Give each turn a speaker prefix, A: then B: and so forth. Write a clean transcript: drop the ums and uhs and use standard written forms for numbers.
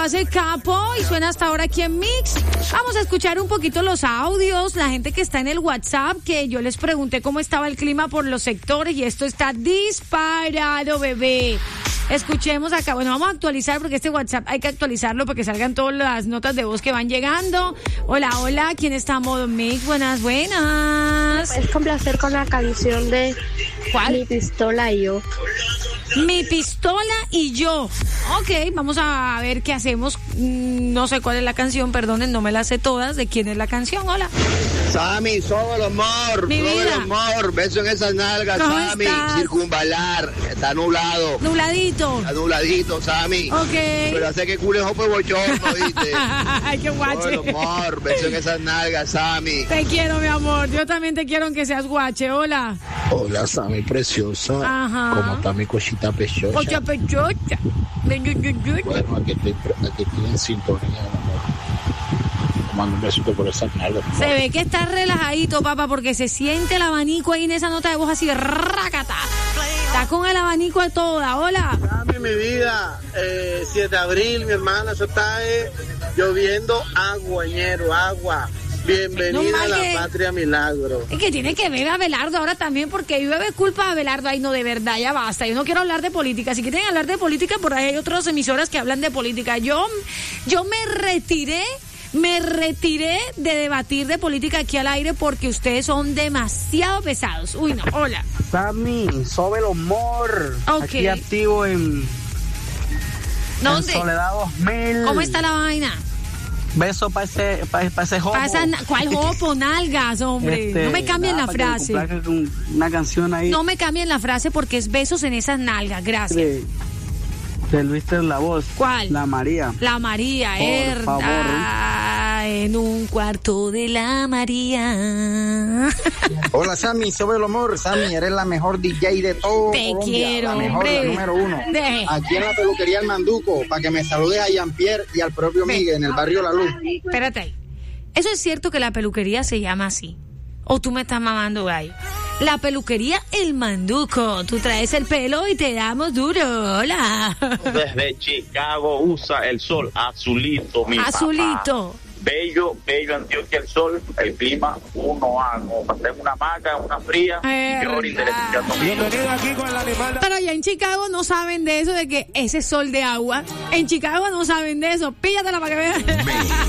A: hace Capo y suena hasta ahora aquí en Mix. Vamos a escuchar un poquito los audios, la gente que está en el WhatsApp, que yo les pregunté cómo estaba el clima por los sectores y esto está disparado, bebé. Escuchemos acá. Bueno, vamos a actualizar porque este WhatsApp hay que actualizarlo para que salgan todas las notas de voz que van llegando. Hola, hola, ¿quién está en modo Mix? Buenas.
B: Es complacer con la canción de
A: ¿cuál?
B: Mi pistola y yo.
A: Mi pistola y yo. Ok, vamos a ver qué hacemos. No sé cuál es la canción, perdonen, no me la sé todas. ¿De quién es la canción? Hola.
C: Sammy, sobre el amor,
A: Mi
C: sobre el
A: vida.
C: amor, beso en esas nalgas,
A: ¿Cómo
C: Sammy,
A: estás?
C: circunvalar, está nublado,
A: Nubladito.
C: está nubladito, Sammy.
A: Ok.
C: Pero hace que culejo pues bochorno, ¿viste?
A: Ay, qué guache.
C: Sobre el amor, beso en esas nalgas, Sammy.
A: Te quiero, mi amor. Yo también te quiero aunque seas guache. Hola.
C: Hola, Sammy, preciosa.
A: Ajá.
C: ¿Cómo está mi cosita pechocha?
A: Ocha pechocha.
C: Bueno, aquí estoy en sintonía, amor. Mando un besito por esas nalgas.
A: Se ve que estás relajadito, papá, porque se siente el abanico ahí en esa nota de voz así, rácata. Está con el abanico de toda. Hola.
D: Sammy, mi vida, 7 de abril, mi hermana, eso está lloviendo agüeñero, agua. Bienvenida a la patria milagro.
A: Es que tiene que ver a Abelardo ahora también, porque llueve culpa de Abelardo. Ay, no, de verdad, ya basta. Yo no quiero hablar de política. Si quieren hablar de política, por ahí hay otras emisoras que hablan de política. Yo me retiré de debatir de política aquí al aire porque ustedes son demasiado pesados. Uy, no, hola.
E: Sammy, sobre el humor.
A: Ok.
E: Aquí activo en
A: ¿Dónde?
E: Soledad 2000.
A: ¿Cómo está la vaina?
E: Beso para ese jopo.
A: ¿Cuál jopo? Nalgas, hombre. No me cambien la frase.
E: Con una canción ahí.
A: No me cambien la frase porque es besos en esas nalgas. Gracias.
E: De Luis Ter La Voz.
A: ¿Cuál?
E: La María.
A: La María,
E: Por favor.
A: En un cuarto de la María.
F: Hola, Sammy, sobre el amor. Sammy, eres la mejor DJ de todo
A: Te
F: Colombia.
A: quiero,
F: la mejor,
A: hombre.
F: la número uno. Aquí en la peluquería El Manduco, para que me saludes a Jean-Pierre y al propio Miguel en el barrio La Luz.
A: Espérate ahí. ¿Eso es cierto que la peluquería se llama así? ¿O tú me estás mamando gallo? La peluquería El Manduco. Tú traes el pelo y te damos duro. Hola.
G: Desde Chicago usa el sol azulito, mi
A: Azulito.
G: papá. Bello Antioquia, el sol, el clima 1A, como para hacer una hamaca, una fría, y ahorita
D: Bienvenido aquí con el animal.
A: Pero allá en Chicago no saben de eso, de que ese sol de agua. En Chicago no saben de eso. Píllatela para que vean.